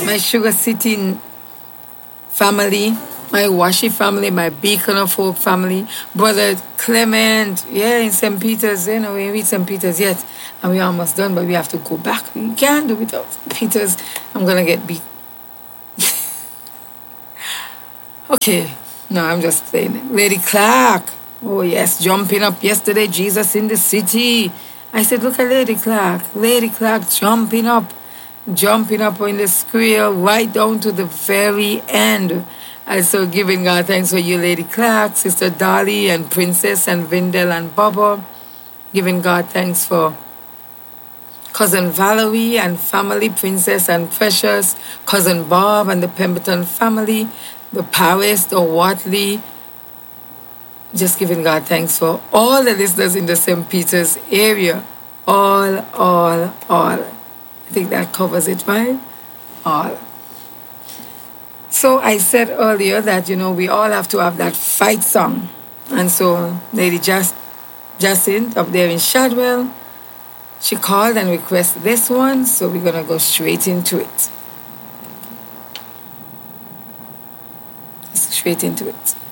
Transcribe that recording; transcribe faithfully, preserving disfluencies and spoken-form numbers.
my Sugar City family, my Washi family, my Beacon of Hope family, Brother Clement, yeah, in Saint Peter's, you know, we read Saint Peter's yet, and we're almost done, but we have to go back. We can't do without Saint Peter's. I'm going to get beat. Okay, no, I'm just saying. Lady Clark, oh yes, jumping up yesterday, Jesus in the city. I said, look at Lady Clark, Lady Clark jumping up, jumping up in the square right down to the very end. And so giving God thanks for you, Lady Clark, Sister Dolly and Princess and Vindel and Bubba. Giving God thanks for Cousin Valerie and family, Princess and Precious, Cousin Bob and the Pemberton family, the Paris, the Watley. Just giving God thanks for all the listeners in the Saint Peter's area. All, all, all. I think that covers it, right? All. So I said earlier that, you know, we all have to have that fight song. And so Lady Jac- Jacinth up there in Shadwell, she called and requested this one. So we're going to go straight into it. Straight into it.